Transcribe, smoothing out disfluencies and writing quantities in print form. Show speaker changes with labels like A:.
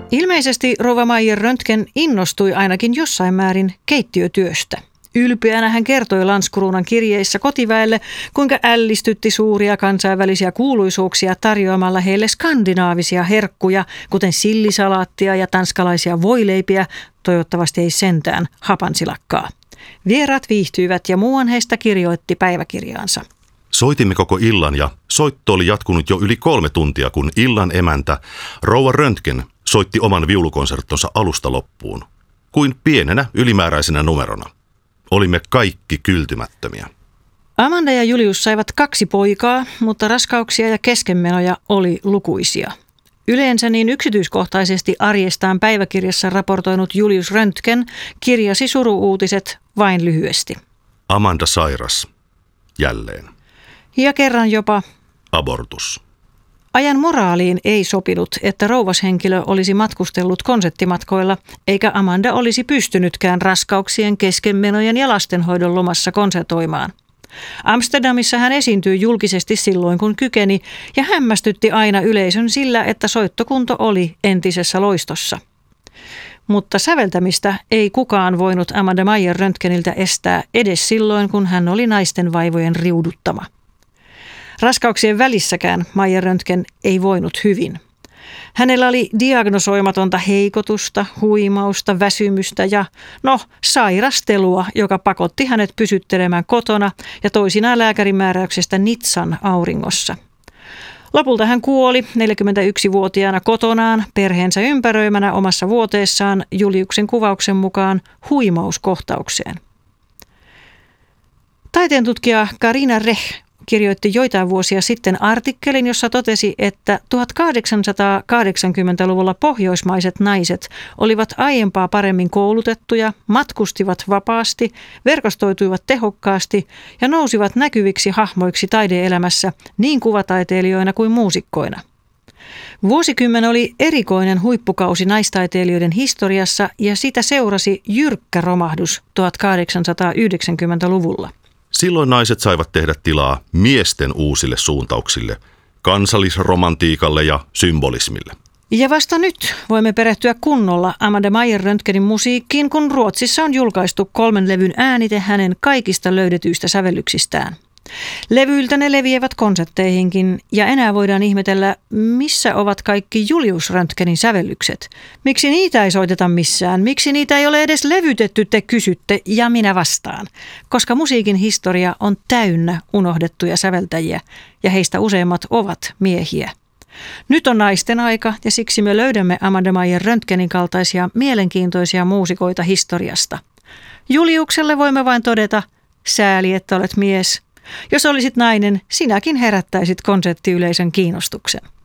A: Ilmeisesti rouva Mayer-Röntgen innostui ainakin jossain määrin keittiötyöstä. Ylpeänä hän kertoi Landskronan kirjeissä kotiväelle, kuinka ällistytti suuria kansainvälisiä kuuluisuuksia tarjoamalla heille skandinaavisia herkkuja, kuten sillisalaattia ja tanskalaisia voileipiä, toivottavasti ei sentään hapansilakkaa. Vieraat viihtyivät ja muuan heistä kirjoitti päiväkirjaansa.
B: Soitimme koko illan ja soitto oli jatkunut jo yli 3 tuntia, kun illan emäntä rouva Röntgen soitti oman viulukonserttonsa alusta loppuun, kuin pienenä ylimääräisenä numerona. Olimme kaikki kyltymättömiä.
A: Amanda ja Julius saivat 2 poikaa, mutta raskauksia ja keskenmenoja oli lukuisia. Yleensä niin yksityiskohtaisesti arjestaan päiväkirjassa raportoinut Julius Röntgen kirjasi suru-uutiset vain lyhyesti.
B: Amanda sairas. Jälleen.
A: Ja kerran jopa
B: abortus.
A: Ajan moraaliin ei sopinut, että rouvashenkilö olisi matkustellut konserttimatkoilla, eikä Amanda olisi pystynytkään raskauksien, keskenmenojen ja lastenhoidon lomassa konsertoimaan. Amsterdamissa hän esiintyi julkisesti silloin, kun kykeni, ja hämmästytti aina yleisön sillä, että soittokunto oli entisessä loistossa. Mutta säveltämistä ei kukaan voinut Amanda Mayer-Röntgeniltä estää edes silloin, kun hän oli naisten vaivojen riuduttama. Raskauksien välissäkään Mayer-Röntgen ei voinut hyvin. Hänellä oli diagnosoimatonta heikotusta, huimausta, väsymystä ja sairastelua, joka pakotti hänet pysyttelemään kotona ja toisinaan lääkärin määräyksestä Nizzan auringossa. Lopulta hän kuoli 41-vuotiaana kotonaan perheensä ympäröimänä omassa vuoteessaan Juliuksen kuvauksen mukaan huimauskohtaukseen. Taiteentutkija Carina Reh kirjoitti joitain vuosia sitten artikkelin, jossa totesi, että 1880-luvulla pohjoismaiset naiset olivat aiempaa paremmin koulutettuja, matkustivat vapaasti, verkostoituivat tehokkaasti ja nousivat näkyviksi hahmoiksi taideelämässä niin kuvataiteilijoina kuin muusikkoina. Vuosikymmen oli erikoinen huippukausi naistaiteilijoiden historiassa ja sitä seurasi jyrkkä romahdus 1890-luvulla.
B: Silloin naiset saivat tehdä tilaa miesten uusille suuntauksille, kansallisromantiikalle ja symbolismille.
A: Ja vasta nyt voimme perehtyä kunnolla Amanda Mayer-Röntgenin musiikkiin, kun Ruotsissa on julkaistu 3 levyn äänite hänen kaikista löydetyistä sävellyksistään. Levyiltä ne leviävät konsertteihinkin ja enää voidaan ihmetellä, missä ovat kaikki Julius Röntgenin sävellykset. Miksi niitä ei soiteta missään? Miksi niitä ei ole edes levytetty, te kysytte, ja minä vastaan. Koska musiikin historia on täynnä unohdettuja säveltäjiä ja heistä useimmat ovat miehiä. Nyt on naisten aika ja siksi me löydämme Amanda Mayer-Röntgenin kaltaisia mielenkiintoisia muusikoita historiasta. Juliukselle voimme vain todeta, sääli, että olet mies. Jos olisit nainen, sinäkin herättäisit konserttiyleisön kiinnostuksen.